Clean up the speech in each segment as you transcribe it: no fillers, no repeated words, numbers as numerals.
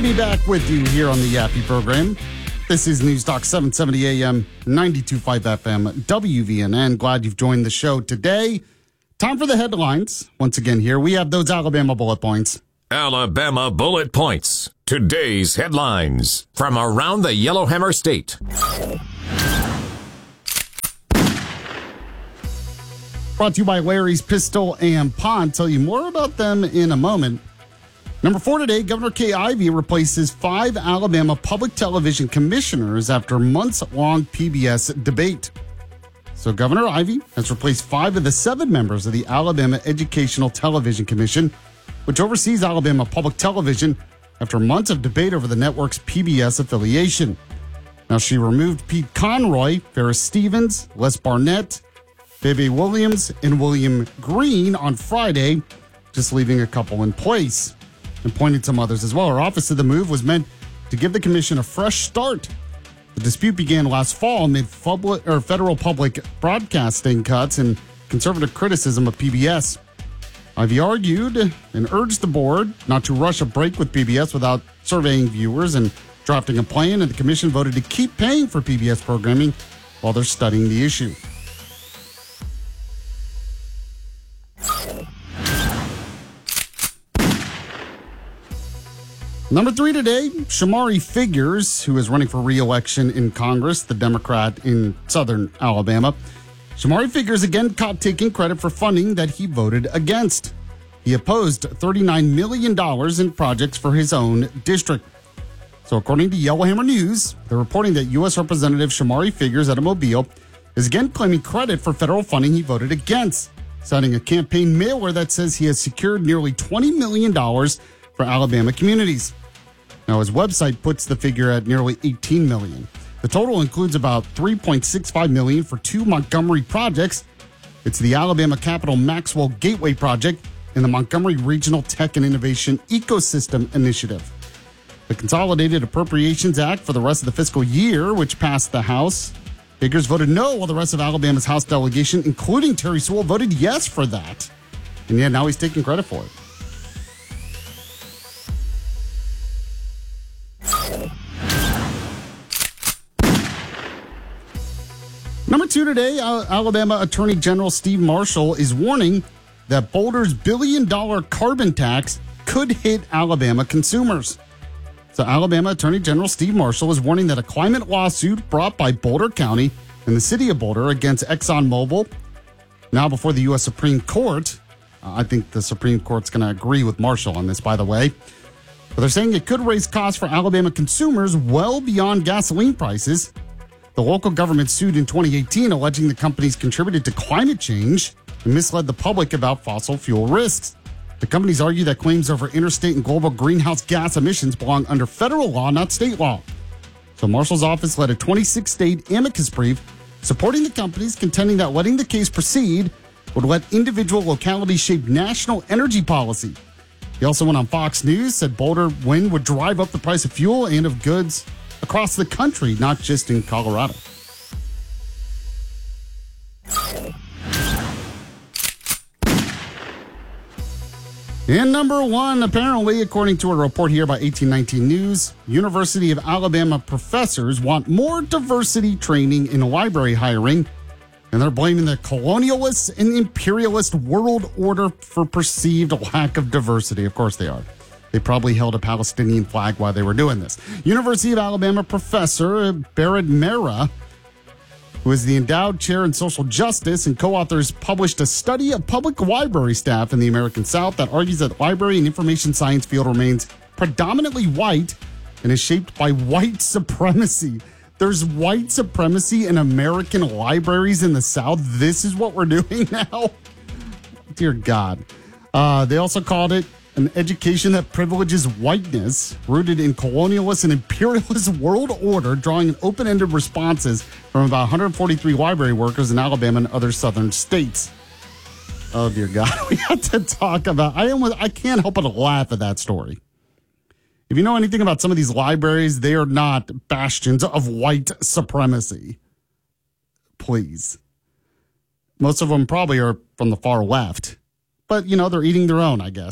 be back with you here on the Yappy program. This is News Talk 770 AM, 92.5 FM, WVNN. Glad you've joined the show today. Time for the headlines. Once again here, we have those Alabama bullet points. Alabama bullet points. Today's headlines from around the Yellowhammer State. Brought to you by Larry's Pistol and Pawn. Tell you more about them in a moment. Number 4 today, Governor Kay Ivey replaces 5 Alabama public television commissioners after months-long PBS debate. So Governor Ivey has replaced 5 of the 7 members of the Alabama Educational Television Commission, which oversees Alabama public television after months of debate over the network's PBS affiliation. Now, she removed Pete Conroy, Ferris Stevens, Les Barnett, Bebe Williams, and William Green on Friday, just leaving a couple in place, and pointed some others as well. Her office said the move was meant to give the commission a fresh start. The dispute began last fall amid federal public broadcasting cuts and conservative criticism of PBS. Ivey argued and urged the board not to rush a break with PBS without surveying viewers and drafting a plan, and the commission voted to keep paying for PBS programming while they're studying the issue. Number 3 today, Shamari Figures, who is running for re-election in Congress, the Democrat in southern Alabama. Shamari Figures again caught taking credit for funding that he voted against. He opposed $39 million in projects for his own district. So according to Yellowhammer News, they're reporting that U.S. Representative Shamari Figures out of Mobile is again claiming credit for federal funding he voted against, citing a campaign mailer that says he has secured nearly $20 million for Alabama communities. Now, his website puts the figure at nearly $18 million. The total includes about $3.65 million for 2 Montgomery projects. It's the Alabama Capital Maxwell Gateway Project and the Montgomery Regional Tech and Innovation Ecosystem Initiative. The Consolidated Appropriations Act for the rest of the fiscal year, which passed the House, Figures voted no, while the rest of Alabama's House delegation, including Terry Sewell, voted yes for that. And yet now he's taking credit for it. Number 2 today, Alabama Attorney General Steve Marshall is warning that Boulder's billion-dollar carbon tax could hit Alabama consumers. So Alabama Attorney General Steve Marshall is warning that a climate lawsuit brought by Boulder County and the city of Boulder against ExxonMobil, now before the U.S. Supreme Court. I think the Supreme Court's going to agree with Marshall on this, by the way. But they're saying it could raise costs for Alabama consumers well beyond gasoline prices. The local government sued in 2018, alleging the companies contributed to climate change and misled the public about fossil fuel risks. The companies argue that claims over interstate and global greenhouse gas emissions belong under federal law, not state law. So Marshall's office led a 26-state amicus brief supporting the companies, contending that letting the case proceed would let individual localities shape national energy policy. He also went on Fox News, said Boulder wind would drive up the price of fuel and of goods across the country, not just in Colorado. And number 1, apparently, according to a report here by 1819 News, University of Alabama professors want more diversity training in library hiring, and they're blaming the colonialist and imperialist world order for perceived lack of diversity. Of course they are. They probably held a Palestinian flag while they were doing this. University of Alabama professor Barrett Mera, who is the endowed chair in social justice and co-authors, published a study of public library staff in the American South that argues that library and information science field remains predominantly white and is shaped by white supremacy. There's white supremacy in American libraries in the South. This is what we're doing now? Dear God. They also called it an education that privileges whiteness, rooted in colonialist and imperialist world order, drawing open-ended responses from about 143 library workers in Alabama and other southern states. Oh, dear God. We have to talk about... I can't help but laugh at that story. If you know anything about some of these libraries, they are not bastions of white supremacy. Please. Most of them probably are from the far left. But, they're eating their own, I guess.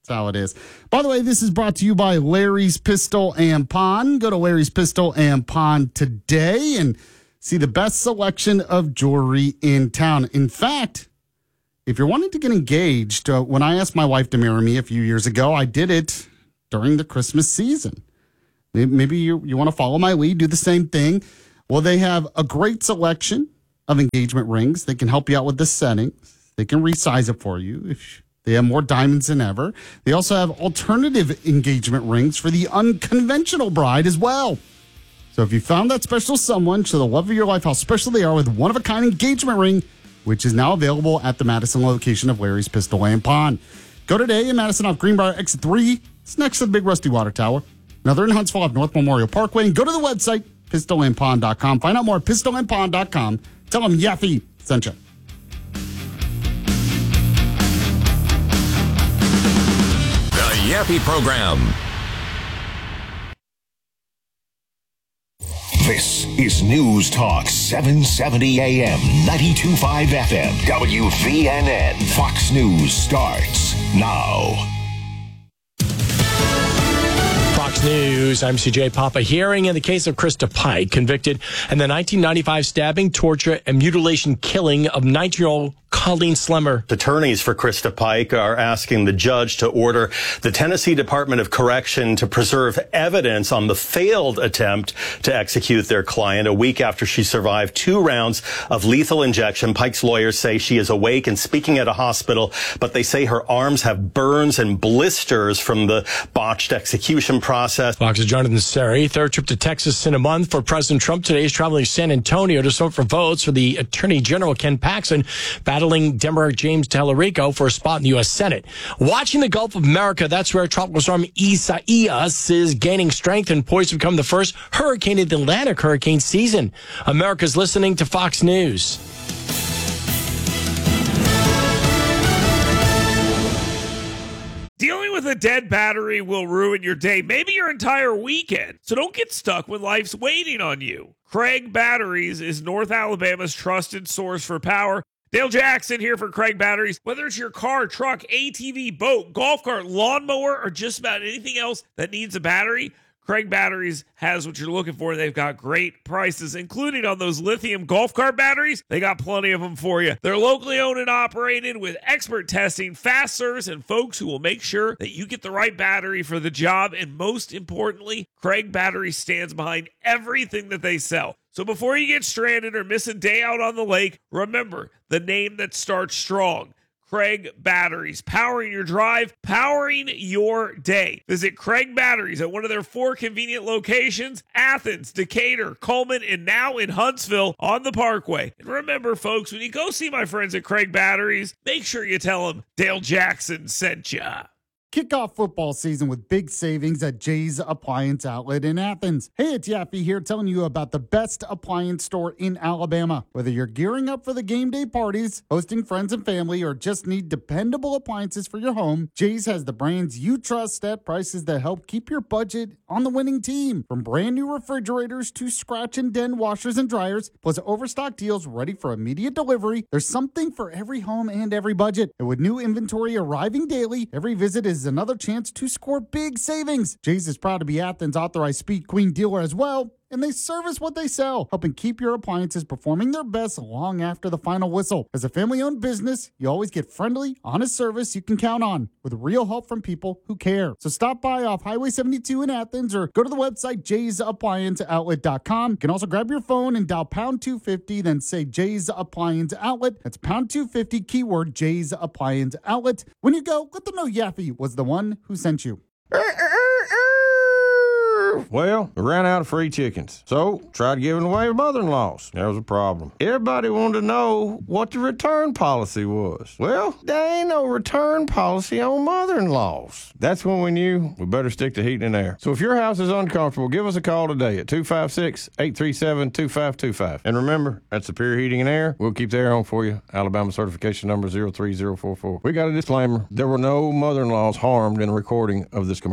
That's how it is. By the way, this is brought to you by Larry's Pistol and Pawn. Go to Larry's Pistol and Pawn today and see the best selection of jewelry in town. In fact, if you're wanting to get engaged, when I asked my wife to marry me a few years ago, I did it during the Christmas season. Maybe you want to follow my lead, do the same thing. Well, they have a great selection of engagement rings. They can help you out with the settings. They can resize it for you if they have more diamonds than ever. They also have alternative engagement rings for the unconventional bride as well. So if you found that special someone, show the love of your life how special they are with one-of-a-kind engagement ring, which is now available at the Madison location of Larry's Pistol and Pawn. Go today in Madison off Greenbrier Exit 3. It's next to the Big Rusty Water Tower. Now they're in Huntsville off North Memorial Parkway. And go to the website, pistolandpawn.com. Find out more at pistolandpawn.com. Tell them Yaffe sent you. The Yaffe Program. This is News Talk 770 AM, 92.5 FM, WVNN. Fox News starts now. Fox News, I'm CJ Papa. Hearing in the case of Krista Pike, convicted in the 1995 stabbing, torture, and mutilation killing of 19-year-old Colleen Slemmer. Attorneys for Krista Pike are asking the judge to order the Tennessee Department of Correction to preserve evidence on the failed attempt to execute their client a week after she survived 2 rounds of lethal injection. Pike's lawyers say she is awake and speaking at a hospital, but they say her arms have burns and blisters from the botched execution process. Fox's Jonathan Seri, third trip to Texas in a month for President Trump today. He's traveling to San Antonio to vote for votes for the Attorney General Ken Paxton, battling Democrat James Tallarico for a spot in the U.S. Senate. Watching the Gulf of America, that's where Tropical Storm Isaias is gaining strength and poised to become the first hurricane in the Atlantic hurricane season. America's listening to Fox News. Dealing with a dead battery will ruin your day, maybe your entire weekend. So don't get stuck when life's waiting on you. Craig Batteries is North Alabama's trusted source for power. Dale Jackson here for Craig Batteries. Whether it's your car, truck, ATV, boat, golf cart, lawnmower, or just about anything else that needs a battery, Craig Batteries has what you're looking for. They've got great prices, including on those lithium golf cart batteries. They got plenty of them for you. They're locally owned and operated with expert testing, fast service, and folks who will make sure that you get the right battery for the job. And most importantly, Craig Batteries stands behind everything that they sell. So before you get stranded or miss a day out on the lake, remember the name that starts strong. Craig Batteries, powering your drive, powering your day. Visit Craig Batteries at one of their 4 convenient locations, Athens, Decatur, Coleman, and now in Huntsville on the Parkway. And remember, folks, when you go see my friends at Craig Batteries, make sure you tell them Dale Jackson sent ya. Kick off football season with big savings at Jay's Appliance Outlet in Athens. Hey, it's Yaffe here telling you about the best appliance store in Alabama. Whether you're gearing up for the game day parties, hosting friends and family, or just need dependable appliances for your home, Jay's has the brands you trust at prices that help keep your budget on the winning team. From brand new refrigerators to scratch and dent washers and dryers, plus overstock deals ready for immediate delivery, there's something for every home and every budget. And with new inventory arriving daily, every visit is another chance to score big savings. Jay's is proud to be Athens' authorized Speed Queen dealer as well, and they service what they sell, helping keep your appliances performing their best long after the final whistle. As a family-owned business, you always get friendly, honest service you can count on, with real help from people who care. So stop by off Highway 72 in Athens or go to the website jaysapplianceoutlet.com. You can also grab your phone and dial pound 250, then say Jay's Appliance Outlet. That's pound 250, keyword Jay's Appliance Outlet. When you go, let them know Yaffe was the one who sent you. Well, we ran out of free chickens, so tried giving away mother-in-laws. There was a problem. Everybody wanted to know what the return policy was. Well, there ain't no return policy on mother-in-laws. That's when we knew we better stick to heating and air. So if your house is uncomfortable, give us a call today at 256-837-2525. And remember, at Superior Heating and Air, we'll keep the air on for you. Alabama certification number 03044. We got a disclaimer. There were no mother-in-laws harmed in the recording of this commercial.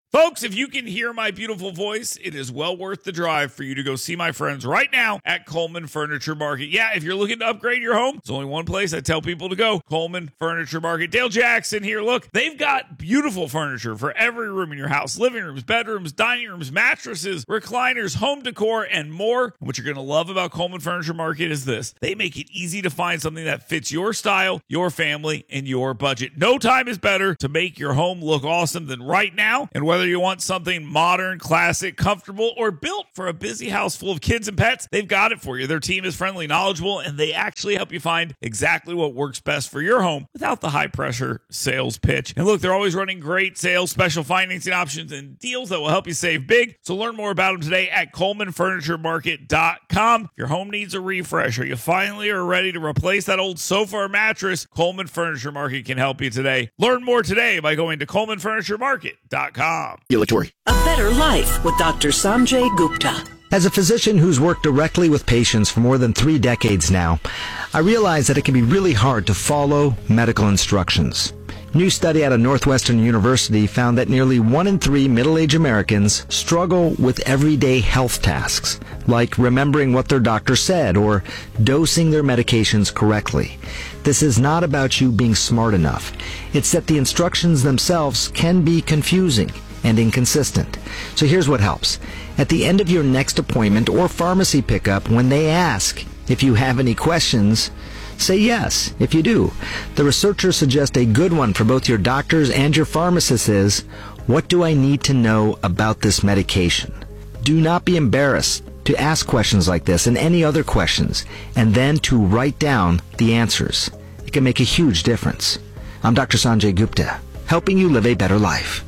Folks, if you can hear my beautiful voice, it is well worth the drive for you to go see my friends right now at Coleman Furniture Market. Yeah, if you're looking to upgrade your home, there's only one place I tell people to go, Coleman Furniture Market. Dale Jackson here. Look, they've got beautiful furniture for every room in your house. Living rooms, bedrooms, dining rooms, mattresses, recliners, home decor, and more. And what you're going to love about Coleman Furniture Market is this. They make it easy to find something that fits your style, your family, and your budget. No time is better to make your home look awesome than right now. And whether you want something modern, classic, comfortable, or built for a busy house full of kids and pets, they've got it for you. Their team is friendly, knowledgeable, and they actually help you find exactly what works best for your home without the high-pressure sales pitch. And look, they're always running great sales, special financing options, and deals that will help you save big. So learn more about them today at ColemanFurnitureMarket.com. If your home needs a refresh or you finally are ready to replace that old sofa or mattress, Coleman Furniture Market can help you today. Learn more today by going to ColemanFurnitureMarket.com. A better life with Dr. Sanjay Gupta. As a physician who's worked directly with patients for more than 3 decades now, I realize that it can be really hard to follow medical instructions. A new study out of Northwestern University found that nearly 1 in 3 middle-aged Americans struggle with everyday health tasks, like remembering what their doctor said or dosing their medications correctly. This is not about you being smart enough. It's that the instructions themselves can be confusing and inconsistent. So here's what helps. At the end of your next appointment or pharmacy pickup, when they ask if you have any questions, say yes if you do. The researchers suggest a good one for both your doctors and your pharmacists is, what do I need to know about this medication? Do not be embarrassed to ask questions like this and any other questions, and then to write down the answers. It can make a huge difference. I'm Dr. Sanjay Gupta, helping you live a better life.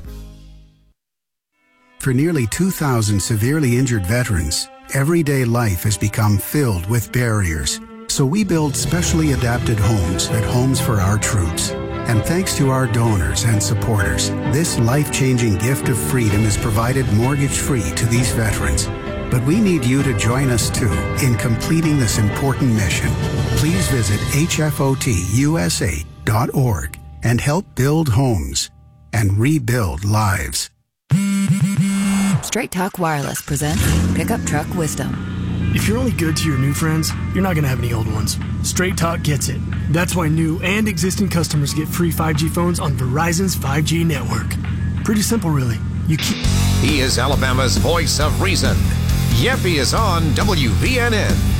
For nearly 2,000 severely injured veterans, everyday life has become filled with barriers. So we build specially adapted homes at Homes for Our Troops. And thanks to our donors and supporters, this life-changing gift of freedom is provided mortgage-free to these veterans. But we need you to join us too in completing this important mission. Please visit hfotusa.org and help build homes and rebuild lives. Straight Talk Wireless presents Pickup Truck Wisdom. If you're only good to your new friends, you're not going to have any old ones. Straight Talk gets it. That's why new and existing customers get free 5G phones on Verizon's 5G network. Pretty simple, really. He is Alabama's voice of reason. Yep, he is on WVNN.